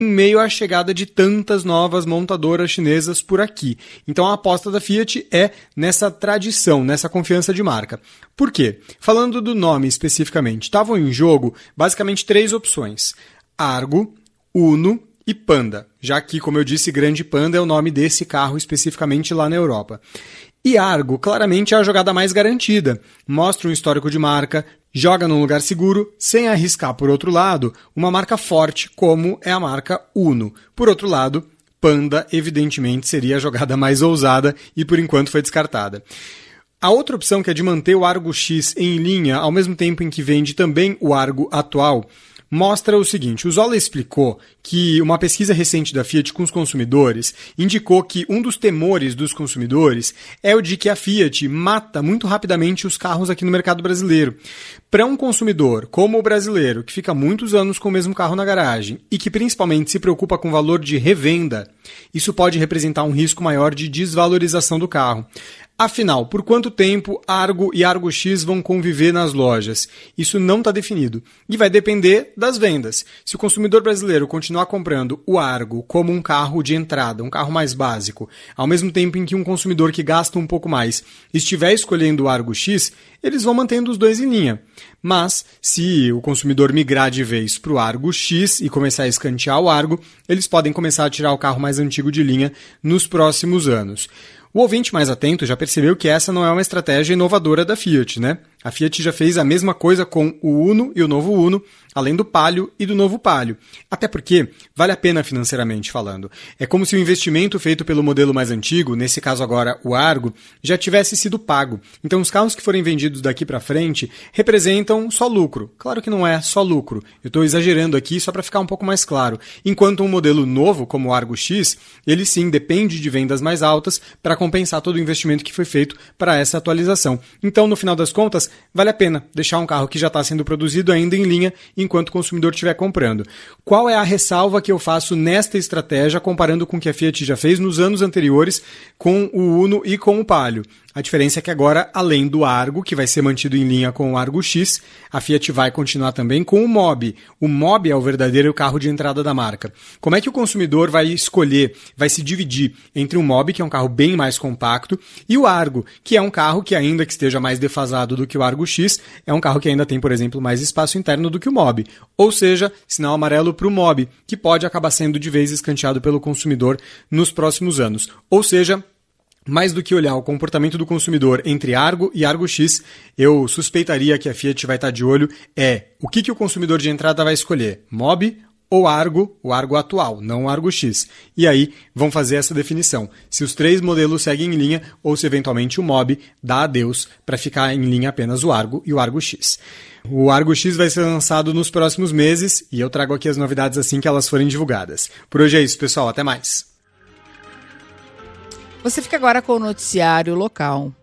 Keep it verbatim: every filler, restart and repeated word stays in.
em meio à chegada de tantas novas montadoras chinesas por aqui. Então a aposta da Fiat é nessa tradição, nessa confiança de marca. Por quê? Falando do nome especificamente, estavam em jogo basicamente três opções: Argo, Uno e Panda, já que, como eu disse, Grande Panda é o nome desse carro especificamente lá na Europa. E Argo, claramente, é a jogada mais garantida. Mostra um histórico de marca, joga num lugar seguro, sem arriscar, por outro lado, uma marca forte como é a marca Uno. Por outro lado, Panda, evidentemente, seria a jogada mais ousada e, por enquanto, foi descartada. A outra opção, que é de manter o Argo X em linha, ao mesmo tempo em que vende também o Argo atual, mostra o seguinte: o Zola explicou que uma pesquisa recente da Fiat com os consumidores indicou que um dos temores dos consumidores é o de que a Fiat mata muito rapidamente os carros aqui no mercado brasileiro. Para um consumidor como o brasileiro, que fica muitos anos com o mesmo carro na garagem e que principalmente se preocupa com o valor de revenda, isso pode representar um risco maior de desvalorização do carro. Afinal, por quanto tempo Argo e Argo X vão conviver nas lojas? Isso não está definido e vai depender das vendas. Se o consumidor brasileiro continuar comprando o Argo como um carro de entrada, um carro mais básico, ao mesmo tempo em que um consumidor que gasta um pouco mais estiver escolhendo o Argo X, eles vão mantendo os dois em linha. Mas, se o consumidor migrar de vez para o Argo X e começar a escantear o Argo, eles podem começar a tirar o carro mais antigo de linha nos próximos anos. O ouvinte mais atento já percebeu que essa não é uma estratégia inovadora da Fiat, né? A Fiat já fez a mesma coisa com o Uno e o novo Uno, além do Palio e do novo Palio. Até porque vale a pena financeiramente falando. É como se o investimento feito pelo modelo mais antigo, nesse caso agora o Argo, já tivesse sido pago. Então os carros que forem vendidos daqui para frente representam só lucro. Claro que não é só lucro. Eu estou exagerando aqui só para ficar um pouco mais claro. Enquanto um modelo novo, como o Argo X, ele sim depende de vendas mais altas para compensar todo o investimento que foi feito para essa atualização. Então, no final das contas, vale a pena deixar um carro que já está sendo produzido ainda em linha enquanto o consumidor estiver comprando. Qual é a ressalva que eu faço nesta estratégia comparando com o que a Fiat já fez nos anos anteriores com o Uno e com o Palio? A diferença é que agora, além do Argo, que vai ser mantido em linha com o Argo X, a Fiat vai continuar também com o Mobi. O Mobi é o verdadeiro carro de entrada da marca. Como é que o consumidor vai escolher, vai se dividir entre o Mobi, que é um carro bem mais compacto, e o Argo, que é um carro que, ainda que esteja mais defasado do que o Argo X, é um carro que ainda tem, por exemplo, mais espaço interno do que o Mobi. Ou seja, sinal amarelo para o Mobi, que pode acabar sendo de vez escanteado pelo consumidor nos próximos anos. Ou seja, mais do que olhar o comportamento do consumidor entre Argo e Argo X, eu suspeitaria que a Fiat vai estar de olho é o que, que o consumidor de entrada vai escolher, Mobi ou Argo, o Argo atual, não o Argo X. E aí vão fazer essa definição, se os três modelos seguem em linha ou se eventualmente o Mobi dá adeus para ficar em linha apenas o Argo e o Argo X. O Argo X vai ser lançado nos próximos meses e eu trago aqui as novidades assim que elas forem divulgadas. Por hoje é isso, pessoal. Até mais. Você fica agora com o noticiário local.